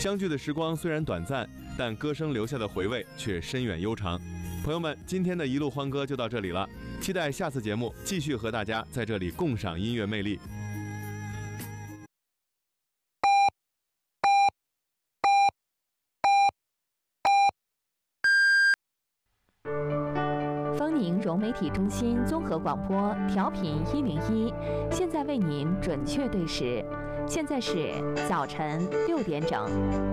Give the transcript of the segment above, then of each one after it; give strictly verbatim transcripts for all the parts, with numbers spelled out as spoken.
相聚的时光虽然短暂，但歌声留下的回味却深远悠长。朋友们，今天的一路欢歌就到这里了，期待下次节目继续和大家在这里共赏音乐魅力。 丰宁融媒体中心综合广播调频一零一，现在为您准确对时，现在是早晨六点整。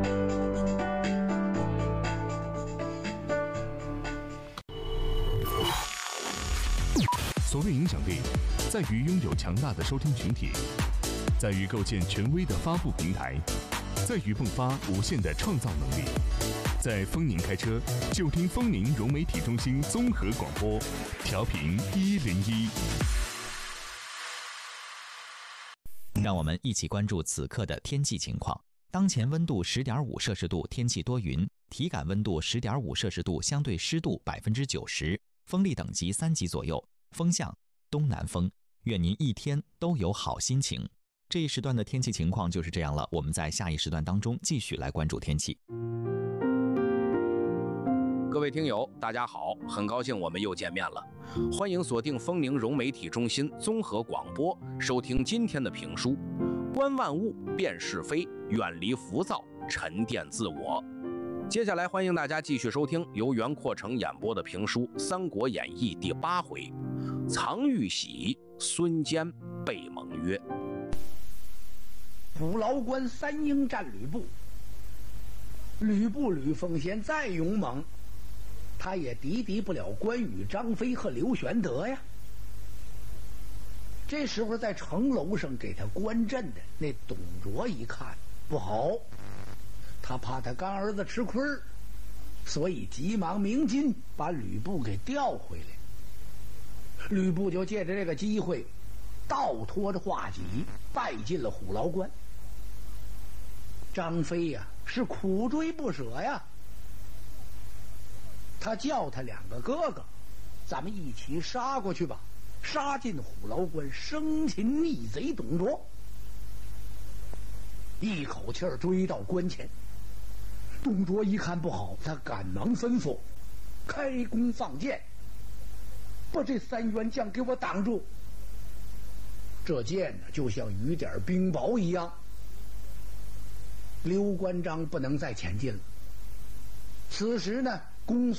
所谓影响力，在于拥有强大的收听群体，在于构建权威的发布平台，在于迸发无限的创造能力。在丰宁开车，就听丰宁融媒体中心综合广播，调频一零一。 让我们一起关注此刻的天气情况。当前温度十点五摄氏度，天气多云，体感温度十点五摄氏度，相对湿度百分之九十，风力等级三级左右，风向东南风。愿您一天都有好心情。这一时段的天气情况就是这样了，我们在下一时段当中继续来关注天气。 各位听友，大家好，很高兴我们又见面了，欢迎锁定丰宁融媒体中心综合广播，收听今天的评书《观万物，辨是非，远离浮躁，沉淀自我》。接下来欢迎大家继续收听由袁阔成演播的评书《三国演义》第八回，藏玉玺，孙坚被盟约。 虎牢关三英战吕布，吕布吕奉先再勇猛，他也敌敌不了关羽、张飞和刘玄德呀。这时候在城楼上给他观阵的那董卓一看不好，他怕他干儿子吃亏，所以急忙鸣金把吕布给调回来。吕布就借着这个机会倒拖着画戟败进了虎牢关。张飞呀是苦追不舍呀，他叫他两个哥哥，咱们一起杀过去吧，杀进虎牢关，生擒逆贼董卓。一口气儿追到关前，董卓一看不好，他赶忙吩咐开弓放箭，把这三员将给我挡住。这箭呢就像雨点冰雹一样，刘关张不能再前进了。此时呢，公